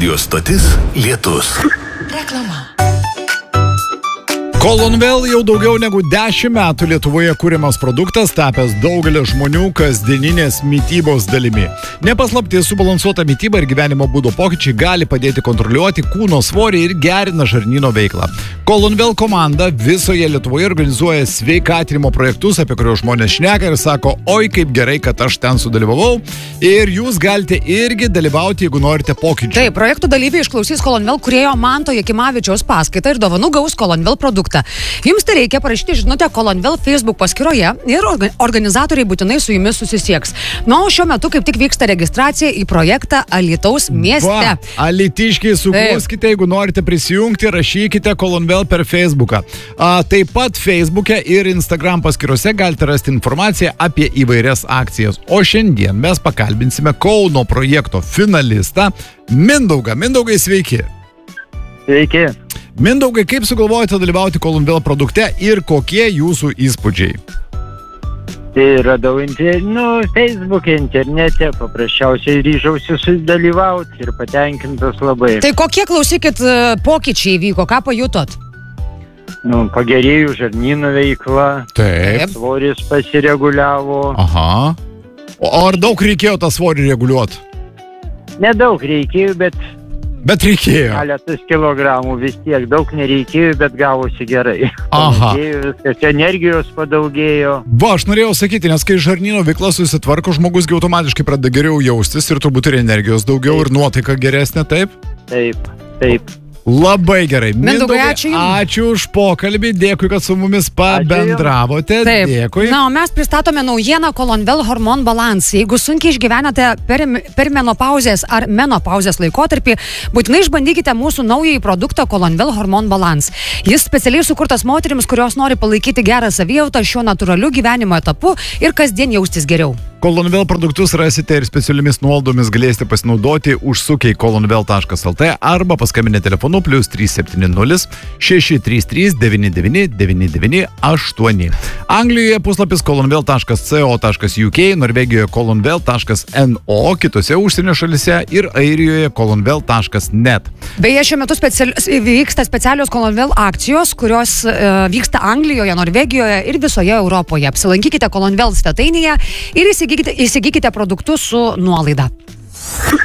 Radio stotis Lietus. Reklama. Colonvel jau daugiau negu 10 metų Lietuvoje kūriamas produktas, tapęs daugelio žmonių kasdieninės mitybos dalimi. Nepaslaptis, subalansuota mityba ir gyvenimo būdo pokyčiai gali padėti kontroliuoti kūno svorį ir gerina žarnyno veiklą. Colonvel komanda visoje Lietuvoje organizuoja sveikatinimo projektus, apie kuriuos žmonės šneka ir sako, oi kaip gerai, kad aš ten sudalyvavau. Ir jūs galite irgi dalyvauti, jeigu norite pokyčių. Taip, projektų dalyviai išklausys Colonvel kūrėjo Manto Jakimavičiaus paskaitą ir dovanų gaus Colonvel produktą. Jums tai reikia parašyti žinutę Colonvel Facebook paskyroje ir organizatoriai būtinai su jumis susisieks. O šiuo metu kaip tik vyksta registracija į projektą Alytaus mieste. Va, alytiškiai sukluskite, jeigu norite prisijungti, rašykite Colonvel per Facebooką. Taip pat Facebook'e ir Instagram paskyrose galite rasti informaciją apie įvairias akcijas. O šiandien mes pakalbinsime Kauno projekto finalistą Mindaugą. Mindaugai, sveiki. Sveiki. Mindaugai, kaip sugalvojate dalyvauti Colonvel produkte ir kokie jūsų įspūdžiai? Tai radau Facebook'e, internete, paprasčiausiai ryžausi sudalyvauti ir patenkintas labai. Tai kokie, klausykit, pokyčiai vyko, ką pajutot? Pagerėjo žarnyno veikla. Taip. Svoris pasireguliavo. Aha. O ar daug reikėjo tą svorį reguliuoti? Nedaug reikėjo, Bet reikėjo. Keletas kilogramų vis tiek, daug nereikėjo, bet gavosi gerai. Aha. Viskas, energijos padaugėjo. Aš norėjau sakyti, nes kai žarnyno veikla susitvarko, žmogus automatiškai pradeda geriau jaustis ir turbūt ir energijos daugiau ir nuotaika geresnė, taip? Taip. Labai gerai. Mindaugai, ačiū Jums. Ačiū už pokalbį, dėkui, kad su mumis pabendravote. Taip. Dėkui. O mes pristatome naujieną Colonvel Hormon Balance. Jeigu sunkiai išgyvenate per menopauzės ar menopauzės laikotarpį, būtinai išbandykite mūsų naująjį produktą Colonvel Hormon Balance. Jis specialiai sukurtas moterims, kurios nori palaikyti gerą savijautą šiuo natūraliu gyvenimo etapu ir kasdien jaustis geriau. Colonvel produktus rasite ir specialiomis nuolaidomis galėsite pasinaudoti užsukę į colonvel.lt arba paskambinę telefonu +370 633 99 998. Anglijoje puslapis colonvel.co.uk, Norvegijoje colonvel.no, kitose užsienio šalise ir Airijoje colonvel.net. Beje, šiuo metu vyksta specialios Colonvel akcijos, kurios vyksta Anglijoje, Norvegijoje ir visoje Europoje. Apsilankykite Colonvel svetainėje ir įsigykite produktus su nuolaida.